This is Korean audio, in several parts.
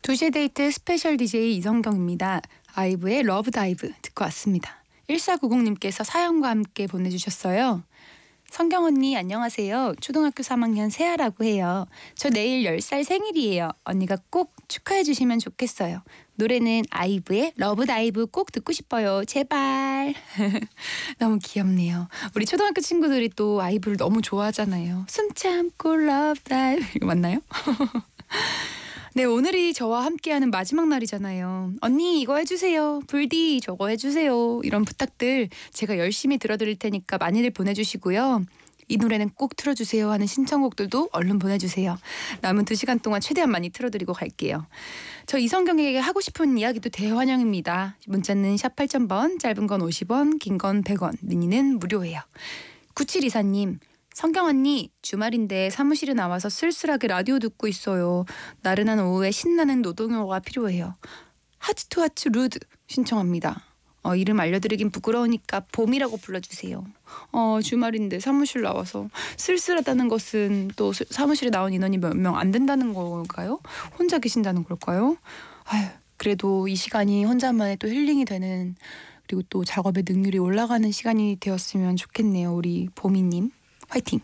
2시의 데이트 스페셜 DJ 이성경입니다. 아이브의 러브 다이브 듣고 왔습니다. 1490님께서 사연과 함께 보내주셨어요. 성경 언니 안녕하세요. 초등학교 3학년 세아라고 해요. 저 내일 10살 생일이에요. 언니가 꼭 축하해 주시면 좋겠어요. 노래는 아이브의 러브 다이브 꼭 듣고 싶어요. 제발. 너무 귀엽네요. 우리 초등학교 친구들이 또 아이브를 너무 좋아하잖아요. 숨 참고 러브 다이브 이거 맞나요? 네, 오늘이 저와 함께하는 마지막 날이잖아요. 언니 이거 해주세요. 불디 저거 해주세요. 이런 부탁들 제가 열심히 들어드릴 테니까 많이들 보내주시고요. 이 노래는 꼭 틀어주세요 하는 신청곡들도 얼른 보내주세요. 남은 2시간 동안 최대한 많이 틀어드리고 갈게요. 저 이성경에게 하고 싶은 이야기도 대환영입니다. 문자는 샵 8000번, 짧은 건 50원, 긴 건 100원, 미니는 무료예요. 9724님. 성경 언니 주말인데 사무실에 나와서 쓸쓸하게 라디오 듣고 있어요. 나른한 오후에 신나는 노동요가 필요해요. 하트 투 하트 루드 신청합니다. 이름 알려드리긴 부끄러우니까 봄이라고 불러주세요. 주말인데 사무실 나와서 쓸쓸하다는 것은 또 사무실에 나온 인원이 몇 명 안 된다는 걸까요? 혼자 계신다는 걸까요? 아휴, 그래도 이 시간이 혼자만의 또 힐링이 되는 그리고 또 작업의 능률이 올라가는 시간이 되었으면 좋겠네요. 우리 봄이님. 화이팅!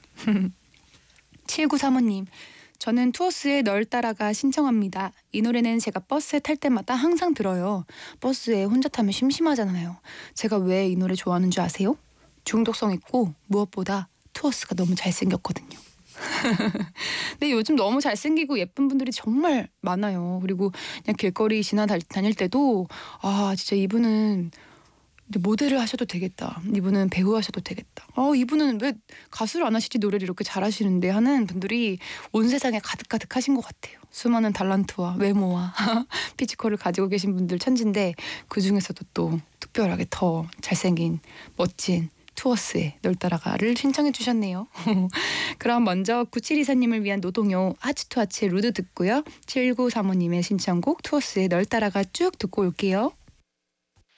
7935님, 저는 투어스의 널 따라가 신청합니다. 이 노래는 제가 버스에 탈 때마다 항상 들어요. 버스에 혼자 타면 심심하잖아요. 제가 왜 이 노래 좋아하는 줄 아세요? 중독성 있고 무엇보다 투어스가 너무 잘생겼거든요. 근데 요즘 너무 잘생기고 예쁜 분들이 정말 많아요. 그리고 그냥 길거리 다닐 때도 진짜 이분은 모델을 하셔도 되겠다. 이분은 배우 하셔도 되겠다. 이분은 왜 가수를 안 하시지 노래를 이렇게 잘하시는데 하는 분들이 온 세상에 가득가득 하신 것 같아요. 수많은 달란트와 외모와 피지컬을 가지고 계신 분들 천진데 그중에서도 또 특별하게 더 잘생긴 멋진 투어스의 널 따라가를 신청해 주셨네요. 그럼 먼저 9724님을 위한 노동요 하츠 투 하츠의 루드 듣고요. 7935님의 신청곡 투어스의 널 따라가 쭉 듣고 올게요.